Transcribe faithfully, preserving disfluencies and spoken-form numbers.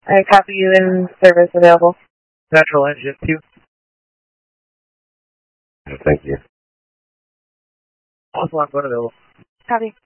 I copy you in service available. Central engine two. Thank you. One available. Copy.